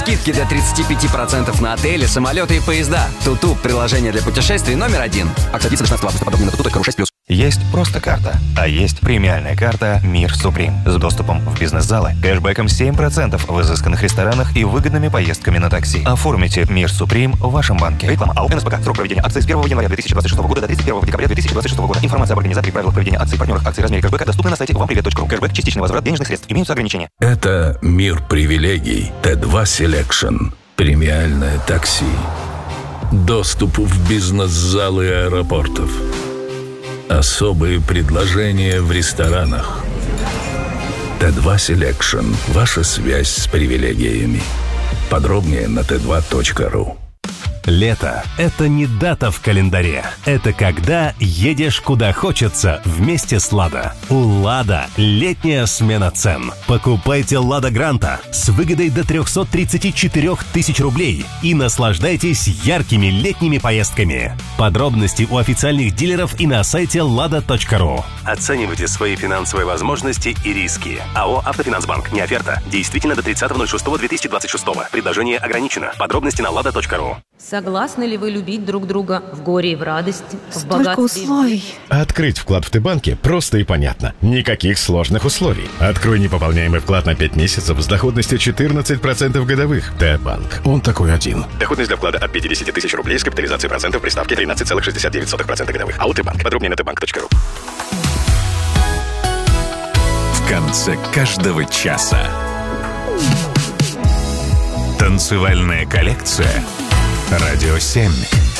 Скидки до 35% на отели, самолеты и поезда. Туту – приложение для путешествий номер 1. Акция длится до 16 августа. Подробнее на tutu.ru 6+. Есть просто карта, а есть премиальная карта «Мир Суприм» с доступом в бизнес-залы, кэшбэком 7% в изысканных ресторанах и выгодными поездками на такси. Оформите «Мир Суприм» в вашем банке. Реклама АО «НСПК». Срок проведения акции с 1 января 2026 года до 31 декабря 2026 года. Информация об организаторе и правилах проведения акций, партнерах акций, размере кэшбэка доступны на сайте вампривет.ру. Кэшбэк – частичный возврат денежных средств. Имеются ограничения. Это мир привилегий. Т2 Selection. Премиальное такси. Доступ в бизнес-залы аэропортов. Особые предложения в ресторанах. Т2 Selection. Ваша связь с привилегиями. Подробнее на t2.ru. Лето – это не дата в календаре. Это когда едешь куда хочется вместе с «Лада». У «Лада» летняя смена цен. Покупайте «Лада Гранта» с выгодой до 334 тысяч рублей и наслаждайтесь яркими летними поездками. Подробности у официальных дилеров и на сайте lada.ru. Оценивайте свои финансовые возможности и риски. АО «Автофинансбанк». Не оферта. Действительно до 30.06.2026. Предложение ограничено. Подробности на lada.ru. Согласны ли вы любить друг друга в горе и в радости, в Столько богатстве? условий. Открыть вклад в Т-банке просто и понятно. Никаких сложных условий. Открой непополняемый вклад на 5 месяцев с доходностью 14% годовых. Т-банк. Он такой один. Доходность для вклада от 50 тысяч рублей с капитализацией процентов при ставке 13,69% годовых. АО Т-банк. Подробнее на tbank.ru. В конце каждого часа. Танцевальная коллекция. Радио 7.